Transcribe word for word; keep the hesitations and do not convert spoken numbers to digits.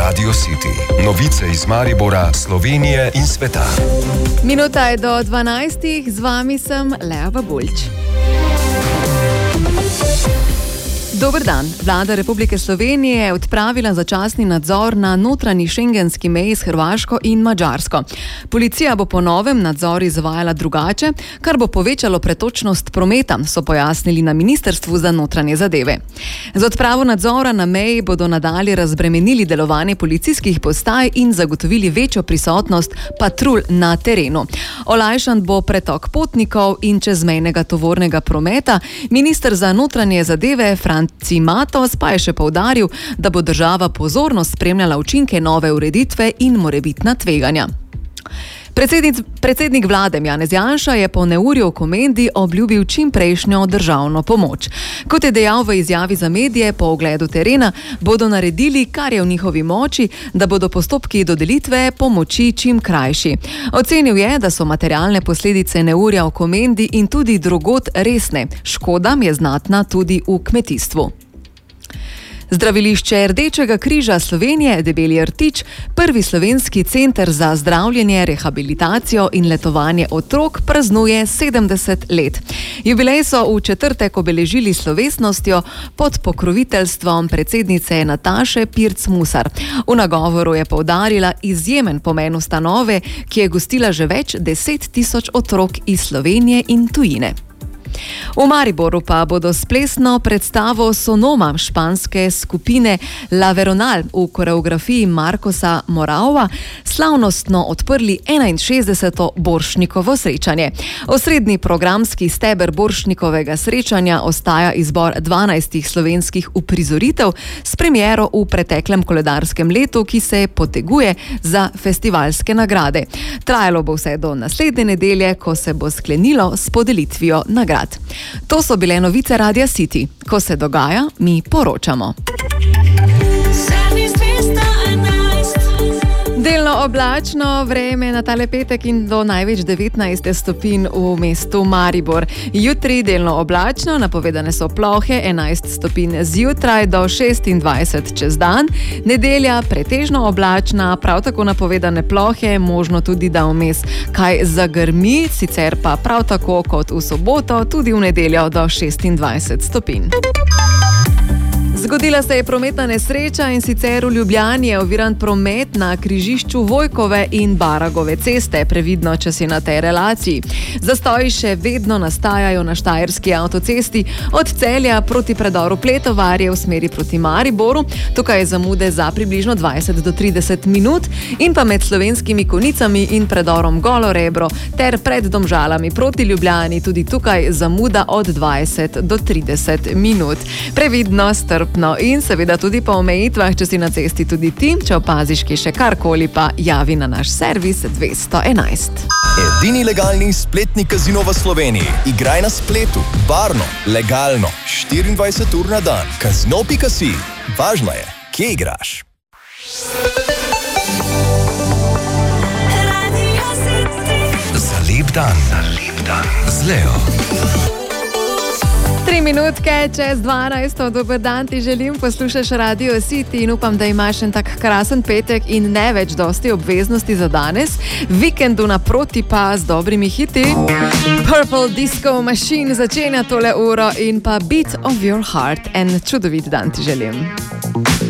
Radio City. Novice iz Maribora, Slovenije in sveta. Minuta je do dvanajstih, z vami sem Lea Babulč. Dober dan. Vlada Republike Slovenije je odpravila začasni nadzor na notranji šengenski meji s Hrvaško in Madžarsko. Policija bo po novem nadzor izvajala drugače, kar bo povečalo pretočnost prometa, so pojasnili na Ministrstvu za notranje zadeve. Z odpravo nadzora na meji bodo nadalje razbremenili delovanje policijskih postaj in zagotovili večjo prisotnost patrulj na terenu. Olajšan bo pretok potnikov in čezmejnega tovornega prometa. Minister za notranje zadeve Franc Matos pa je še poudaril, da bo država pozorno spremljala učinke nove ureditve in morebitna tveganja. Predsednik, predsednik vlade Janez Janša je po neurju v Komendi obljubil čimprejšnjo državno pomoč. Kot je dejal v izjavi za medije po ogledu terena, bodo naredili, kar je v njihovi moči, da bodo postopki dodelitve pomoči čim krajši. Ocenil je, da so materialne posledice neurja v Komendi in tudi drugod resne. Škoda je znatna tudi v kmetijstvu. Zdravilišče Rdečega križa Slovenije Debelji rtič, prvi slovenski center za zdravljenje, rehabilitacijo in letovanje otrok, praznuje sedemdeset let. Jubilej so v četrtek obeležili s slovesnostjo pod pokroviteljstvom predsednice Nataše Pirc Musar. V nagovoru je poudarila izjemen pomen ustanove, ki je gostila že več deset tisoč otrok iz Slovenije in tujine. V Mariboru pa bodo s plesno predstavo Sonoma španske skupine La Veronal v koreografiji Marcosa Moraova slavnostno odprli enainšestdeseto Borštnikovo srečanje. Osrednji programski steber Borštnikovega srečanja ostaja izbor dvanajstih slovenskih uprizoritev s premiero v preteklem koledarskem letu, ki se poteguje za festivalske nagrade. Trajalo bo vse do naslednje nedelje, ko se bo sklenilo s podelitvijo nagrad. To so bile novice Radia City. Ko se dogaja, mi poročamo. Delno oblačno vreme na tale petek in do največ devetnajst stopinj v mestu Maribor. Jutri delno oblačno, napovedane so plohe, enajst stopinj zjutraj do šestindvajset čez dan. Nedelja pretežno oblačna, prav tako napovedane plohe, možno tudi da vmes kaj zagrmi, sicer pa prav tako kot v soboto, tudi v nedeljo do šestindvajset stopinj. Zgodila se je prometna nesreča in sicer v Ljubljani je oviran promet na križišču Vojkove in Baragove ceste, previdno, če si na tej relaciji. Zastoji še vedno nastajajo na Štajerski avtocesti od Celja proti predoru Pletovarje v smeri proti Mariboru. Tukaj je zamude za približno dvajset do trideset minut in pa med Slovenskimi Konicami in predorom Golo Rebro ter pred Domžalami proti Ljubljani tudi tukaj zamuda od dvajset do trideset minut. Previdno, strpno in seveda tudi po omejitvah, če si na cesti tudi ti, če opaziš kje še karkoli, pa javi na naš servis dvesto enajst. Edini legalni spletni kazino v Sloveniji. Igraj na spletu, varno, legalno, štiriindvajset ur na dan. Kazino pika si. Važno je, kje igraš. Za lep dan, za lep dan z Leo. Tri minutke čez dvanajsto, dober dan ti želim, poslušaš Radio City in upam, da imaš en tak krasen petek in ne več dosti obveznosti za danes. Vikendu naproti pa z dobrimi hiti. Purple Disco Machine začenja tole uro in pa Beat of Your Heart. En čudovit dan ti želim.